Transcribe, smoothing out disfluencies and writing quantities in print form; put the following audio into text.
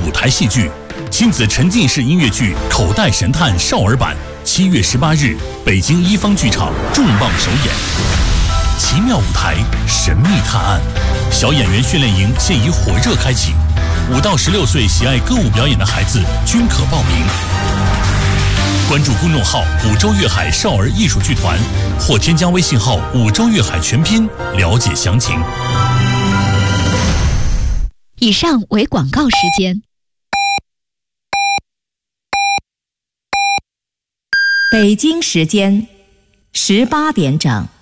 舞台戏剧，亲子沉浸式音乐剧《口袋神探》少儿版，7月18日，北京一方剧场重磅首演。奇妙舞台，神秘探案，小演员训练营现已火热开启，5到16岁喜爱歌舞表演的孩子均可报名。关注公众号“五洲粤海少儿艺术剧团”，或添加微信号“五洲粤海全拼”了解详情。 以上为广告时间。 北京时间18点整。